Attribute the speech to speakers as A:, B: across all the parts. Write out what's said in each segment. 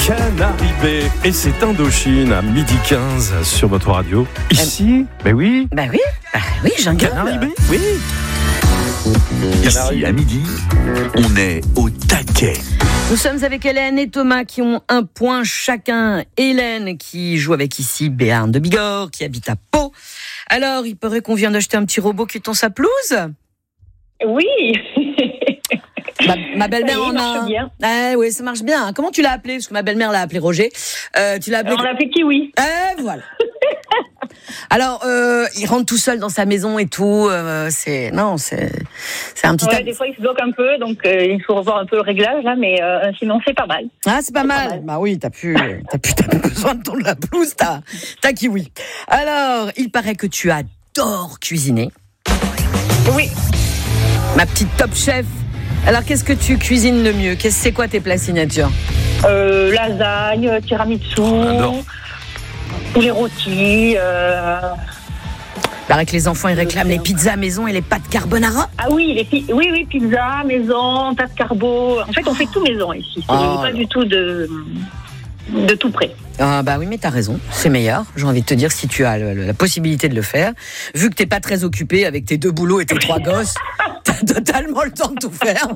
A: Canaribé, et c'est Indochine à 12h15 sur votre radio. Ici, oui,
B: jungle.
A: Canaribé, oui.
C: Ici, à midi, on est au taquet.
B: Nous sommes avec Hélène et Thomas qui ont un point chacun. Hélène qui joue avec ici Béarn de Bigorre, qui habite à Pau. Alors, il paraît qu'on vient d'acheter un petit robot qui tend sa pelouse.
D: Oui.
B: Ma belle-mère en a un.
D: Bien.
B: Oui, ça marche bien. Comment tu l'as appelé? Parce que ma belle-mère l'a appelé Roger. Tu l'as appelé...
D: On l'a appelé Kiwi.
B: Voilà. Alors, il rentre tout seul dans sa maison et tout. C'est un petit.
D: Ouais, des fois, il se bloque un peu, donc il faut revoir un peu le réglage là, mais sinon c'est pas mal.
B: Ah, c'est pas mal. Bah oui, t'as plus besoin de tondre la pelouse, t'as Kiwi. Alors, il paraît que tu adores cuisiner.
D: Oui.
B: Ma petite top chef. Alors, qu'est-ce que tu cuisines le mieux? C'est quoi tes plats signature?
D: Lasagne, tiramisu, poulet rôti.
B: Il paraît que les enfants ils réclament les pizzas maison et les pâtes carbonara.
D: Ah oui, oui, pizza maison, pâtes carbo. En fait, on fait tout maison ici. C'est pas du tout de tout près.
B: Ah bah oui, mais t'as raison, c'est meilleur. J'ai envie de te dire, si tu as la possibilité de le faire, vu que t'es pas très occupé avec tes 2 boulots et tes 3 gosses, t'as totalement le temps de tout faire.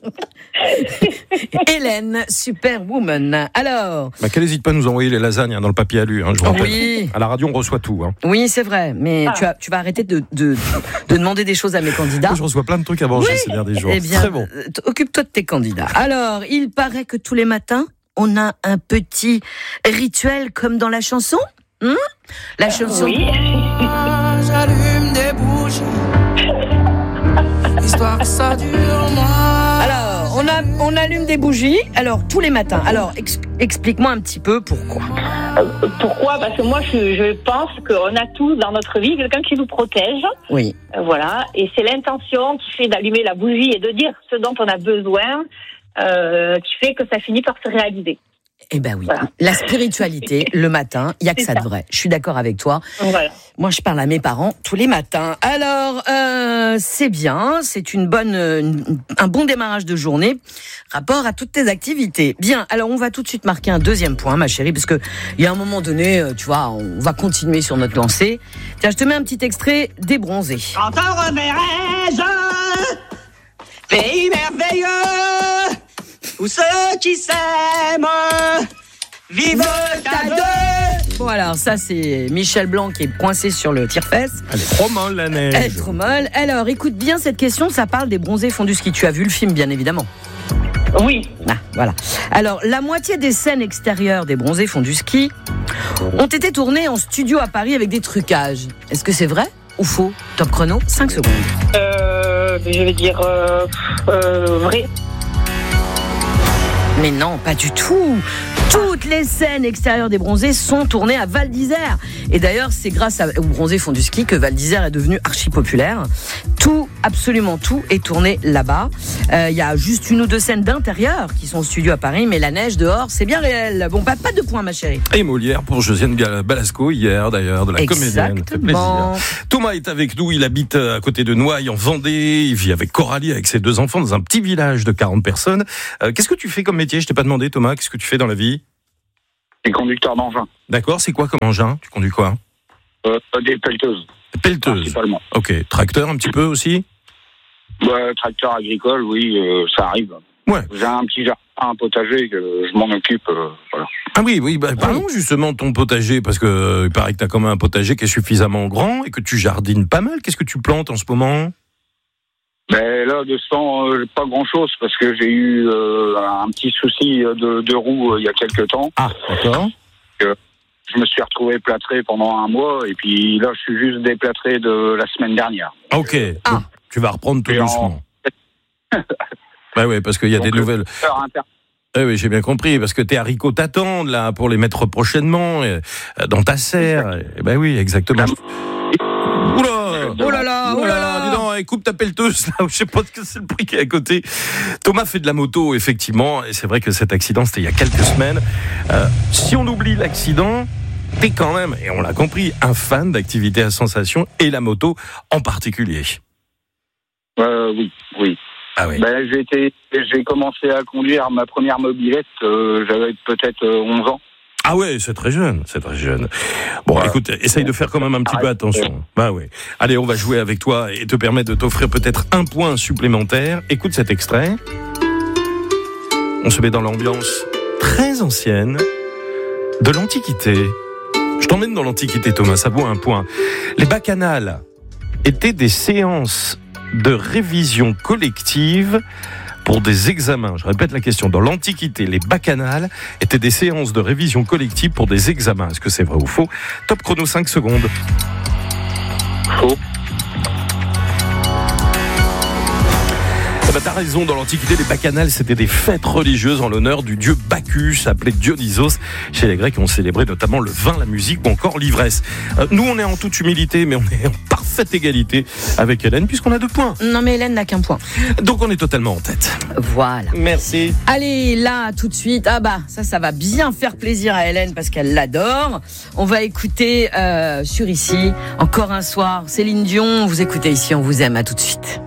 B: Hélène, superwoman. Alors,
A: qu'elle n'hésite pas à nous envoyer les lasagnes dans le papier alu. Je vous rappelle.
B: Oui.
A: À la radio, on reçoit tout.
B: Oui, c'est vrai, mais tu vas arrêter de demander des choses à mes candidats.
A: Je reçois plein de trucs à manger ces derniers jours.
B: Eh bien,
A: très bon.
B: Occupe-toi de tes candidats. Alors, il paraît que tous les matins, on a un petit rituel comme dans la chanson. La chanson.
D: Oui.
E: J'allume des bougies, histoire que ça dure moi.
B: Alors, on allume des bougies. Alors, tous les matins. Alors, explique-moi un petit peu pourquoi.
D: Pourquoi? Parce que moi, je pense qu'on a tous dans notre vie quelqu'un qui nous protège.
B: Oui.
D: Voilà. Et c'est l'intention qui fait d'allumer la bougie et de dire ce dont on a besoin. Qui fait que ça finit par se réaliser.
B: Eh ben oui,
D: voilà.
B: La spiritualité, le matin, il n'y a que ça de vrai. Je suis d'accord avec toi.
D: Voilà.
B: Moi, je parle à mes parents tous les matins. Alors, c'est bien, c'est un bon démarrage de journée, rapport à toutes tes activités. Bien, alors on va tout de suite marquer un 2e point, ma chérie, parce que il y a un moment donné, tu vois, on va continuer sur notre lancée. Tiens, je te mets un petit extrait des Bronzés.
E: Quand on remet pays merveilleux, où ceux qui s'aiment vivent à deux.
B: Bon alors, ça c'est Michel Blanc qui est coincé sur le tire-fesse.
A: Elle est trop molle, la neige.
B: Elle est trop molle. Alors, écoute bien cette question, ça parle des Bronzés font du ski. Tu as vu le film, bien évidemment.
D: Oui.
B: Voilà. Alors, la moitié des scènes extérieures des Bronzés font du ski ont été tournées en studio à Paris avec des trucages. Est-ce que c'est vrai ou faux? Top chrono, 5 secondes.
D: Je vais dire vrai.
B: Mais non, pas du tout. Toutes les scènes extérieures des Bronzés sont tournées à Val d'Isère. Et d'ailleurs, c'est grâce aux Bronzés font du ski que Val d'Isère est devenu archi populaire. Tout, absolument tout, est tourné là-bas. Il y a juste 1 ou 2 scènes d'intérieur qui sont au studio à Paris, mais la neige dehors, c'est bien réel. Bon, pas de points, ma chérie.
A: Et Molière pour Josiane Balasco, hier d'ailleurs, de la comédienne. Ça fait plaisir. Thomas est avec nous, il habite à côté de Noailles, en Vendée. Il vit avec Coralie, avec ses 2 enfants, dans un petit village de 40 personnes. Qu'est-ce que tu fais comme métier? Je t'ai pas demandé, Thomas, qu'est-ce que tu fais dans la vie?
F: Des conducteurs d'engins.
A: D'accord, c'est quoi comme engin? Tu conduis quoi?
F: Des pelleteuses.
A: Pelleteuses.
F: Principalement.
A: Ok, tracteur un petit peu aussi?
F: Tracteur agricole, oui, ça arrive.
A: Ouais.
F: J'ai un petit jardin, un potager, que je m'en occupe. Voilà.
A: Ah oui, parlons justement de ton potager, parce que il paraît que tu as quand même un potager qui est suffisamment grand et que tu jardines pas mal. Qu'est-ce que tu plantes en ce moment?
F: Là, de ce temps, pas grand-chose, parce que j'ai eu un petit souci de roue il y a quelques temps.
A: Ah, d'accord.
F: Je me suis retrouvé plâtré pendant 1 mois, et puis là, je suis juste déplâtré de la semaine dernière.
A: Ok, donc, tu vas reprendre tout doucement. Ouais, parce qu'il y a des nouvelles... Oui, j'ai bien compris, parce que tes haricots t'attendent, là, pour les mettre prochainement dans ta serre. Oui, exactement. Oh là là, dis donc, coupe ta pelleteuse, là, je sais pas ce que c'est le bruit qui est à côté. Thomas fait de la moto, effectivement, et c'est vrai que cet accident, c'était il y a quelques semaines. Si on oublie l'accident, t'es quand même, et on l'a compris, un fan d'activité à sensation, et la moto en particulier.
F: Oui.
A: Ah oui.
F: Ben, j'ai commencé à conduire ma première mobilette, j'avais peut-être 11 ans.
A: Ah ouais, c'est très jeune. Bon, écoute, essaye de faire quand même un petit peu attention. Bah ouais. Allez, on va jouer avec toi et te permettre de t'offrir peut-être un point supplémentaire. Écoute cet extrait. On se met dans l'ambiance très ancienne de l'Antiquité. Je t'emmène dans l'Antiquité, Thomas, ça vaut un point. Les bacchanales étaient des séances de révision collective pour des examens. Je répète la question. Dans l'Antiquité, les bacchanales étaient des séances de révision collective pour des examens. Est-ce que c'est vrai ou faux ? Top chrono, 5 secondes.
F: Faux.
A: T'as raison, dans l'Antiquité, les bacchanales, c'était des fêtes religieuses en l'honneur du dieu Bacchus, appelé Dionysos. Chez les Grecs, on célébrait notamment le vin, la musique ou encore l'ivresse. Nous, on est en toute humilité, mais on est en parfaite égalité avec Hélène, puisqu'on a 2 points.
B: Non, mais Hélène n'a qu'un point.
A: Donc, on est totalement en tête.
B: Voilà.
A: Merci.
B: Allez, là, tout de suite. Ah bah, ça va bien faire plaisir à Hélène parce qu'elle l'adore. On va écouter sur Ici, encore un soir, Céline Dion. Vous écoutez Ici, on vous aime. À tout de suite.